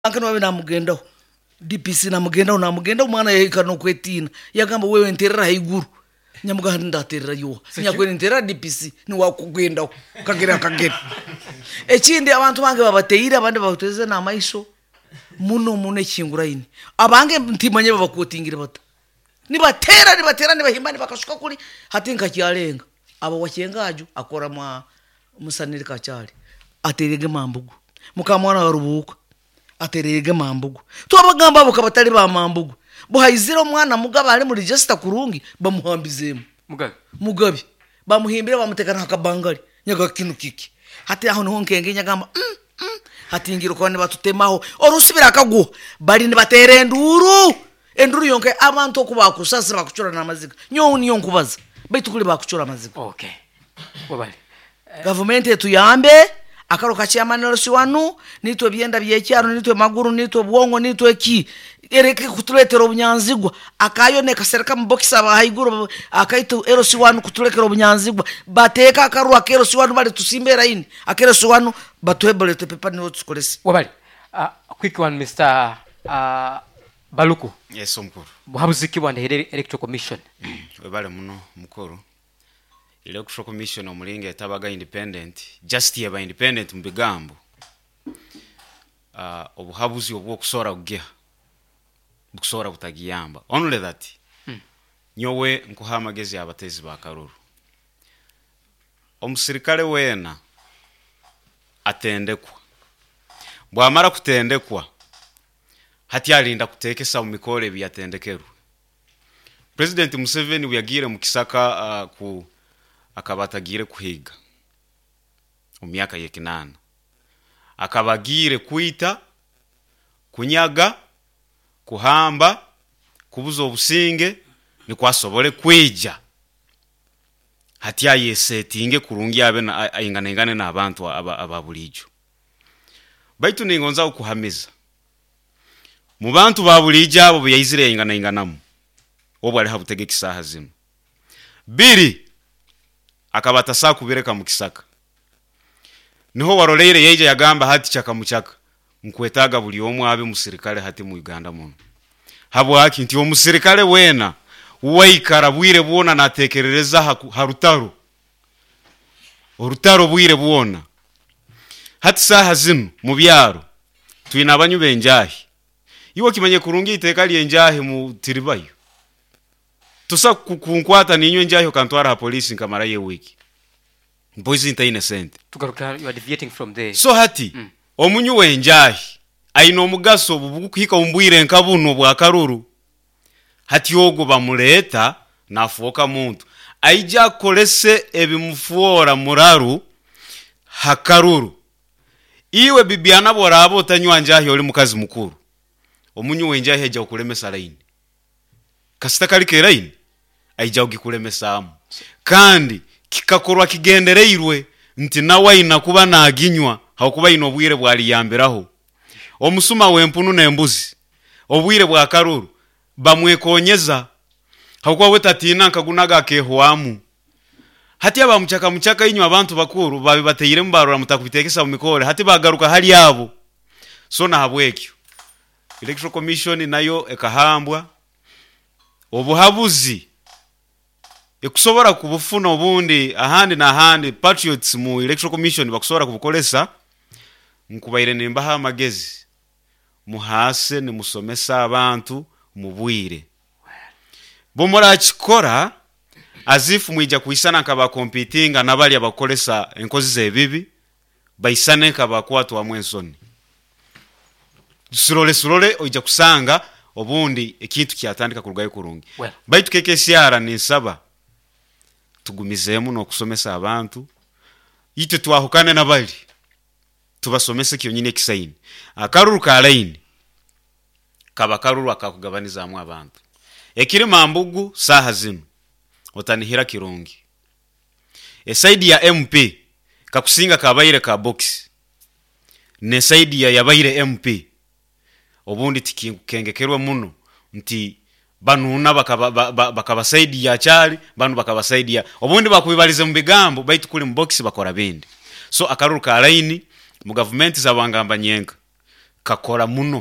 akano wawe namugendaho DPC namugendaho mwana yekano kwetina yagamba wewe nterera haiguru nyamuga ndaterera yo nyakwene nterera DPC ni wakugendaho kagera ekindi abantu bange babateira abandi bateze na maisho muno ekingurayini abange ntimanye babakotingire bata nibatera nibahimba bakashuka kuri hatinka kyalenga abo wakengaju akora musanire kacyari aterege mambugu mukamwana warubuka aterege mambugu tubagamba abo kabatari ba mambugu buhayizira mwana mugaba ari muri register kurungi bamuhambizemo mugabe bamuhimbira bamutekana hakabangari nyaga kinu kiki hati aho niho nkenge nyagamba hatingiro kone batutemaho orusibira akaguha bari ni batere enduru yonke abantu okubakusasa bakucura namaziga niyo nkubaza baitu kuli bakucura amaziga okay wabali government yetu yambe akaro kachiamanero siwanu nitwe byenda byecyaro nitwe maguru nitwe bwongo nitwe ki ereke kutuletera obunyanzigwa akayoneka serika mbokisa abahayiguru akaitu ero siwanu kutulekera obunyanzigwa bateka akaru akero siwanu bali tusimbera ini akero siwanu batuhebolete pepa niwo tukolese wabali quick one Mr. Baluku. Yes, mkuru. Buhabuziki wande electoral commission. Webale muno mkuru. Electoral commission omulinga etabaga independent, just yeba independent mbigambo. Obuhabuzi obwo kusora kugeha. Bukusora kutagiyamba. Only that. Nyowe nkuha amagezi abatezi ba Karuru. Omusirikale wena atendekwa. Bwamara kutendekwa hati alinda kutekesa umikole byatendekeru. President Museveni uyagire mukisaka ku akabatagire kuhiga umyaka yekinana akabagire kuita kunyaga kuhamba kubuzo obusinge ni kwasobole kweja hati ayesetinge kurungi abe na ayingana na abantu ababulijo baitu ningonza okuhamiza mu bantu babulija abo byayizire inganamu obwo ali habutegeka isaha zino biri akabata saa kubireka mu kisaka niho waroleire yeje yagamba hati chaka muchaka nkwetaga buli omwe abe musirikale hati mu Uganda muno habo haki nti omusirikale wena uwaikara bwire buona natekerereza harutaro orutaro bwire buona hati saha zino mu byaro twina abanyu benjahi iwo kimanye kurungi iteka lyenjahe mu tiribayo tusa kunkwata ninyo njahe kantwara police nkamara ye wiki boys inta innocent tugaruka you are deviating from there so hati omunyu wenjahe aino mugaso bukuhika umbwire nkabuno bwa Karuru hati yogo bamuleta nafoka muntu aija kolese ebimufuora muraru hakaruru iwe bibiana borabo tanywa njahe oli mukazi mukuru omunyu wenja heja okulemesa line kasita kalike line aija ogikulemesa kandi kikakorwa kigendereirwe nti nawe inakuba naginywa hakuba inobwire bwali yamberaho omusuma wempunu nembuzi obwire bwa Karuru bamwekonyeza hakuba wetatina nkagunaga kehwamu hati aba muchaka inywa abantu bakuru babibateire mbarura mutakubitekesa mu mikore hati bagaruka hali yabo so na habwekyo electoral commission nayo ekahambwa obuhabuzi ekusobora kubufuna obundi ahandi na ahandi patriots mu electoral commission bakusobora kubukolesa nkubaire nimbaha amagezi muhase ni musomesa abantu mubwire bomora chikora azifu mwija kuisana nkaba competing nabali abakolesa enkozi zebibi baisane nkaba kwatu wa mwensoni surole oija kusanga obundi ekintu kyatandika kurugaye kurungi baitu KKCR ni saba tugumizemu no kusomesa abantu ite twahukane nabali tubasomese kyonyine kisaini Akaruru ka line kaba Karuru akakugabaniza mu abantu ekiri mambugu saha zino otanihira kirungi esaidi ya MP kakusinga kabaire ka box ne saidi ya yabaire MP obundi tikengekerwa muno nti banuna bakabasaidi ya chali banu bakabasaidi ya obundi bakubibalize mu bigambo baitu kuli mu box bakora bindi so Akaruru ka line mu government za bangamba nyenga kakora muno